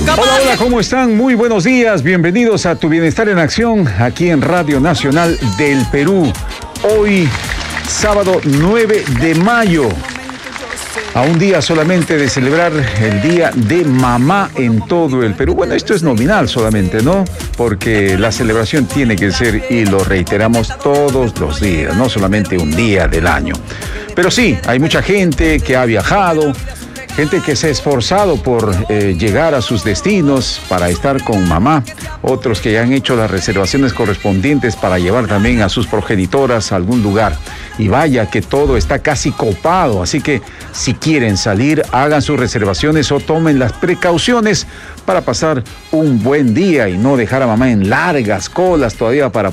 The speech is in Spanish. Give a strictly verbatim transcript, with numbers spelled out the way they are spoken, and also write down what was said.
Hola, hola, ¿cómo están? Muy buenos días, bienvenidos a Tu Bienestar en Acción, aquí en Radio Nacional del Perú. Hoy, sábado nueve de mayo, a un día solamente de celebrar el Día de Mamá en todo el Perú. Bueno, esto es nominal solamente, ¿no? Porque la celebración tiene que ser, y lo reiteramos todos los días, no solamente un día del año. Pero sí, hay mucha gente que ha viajado, gente que se ha esforzado por eh, llegar a sus destinos para estar con mamá, otros que ya han hecho las reservaciones correspondientes para llevar también a sus progenitoras a algún lugar. Y vaya que todo está casi copado, así que si quieren salir, hagan sus reservaciones o tomen las precauciones para pasar un buen día y no dejar a mamá en largas colas todavía para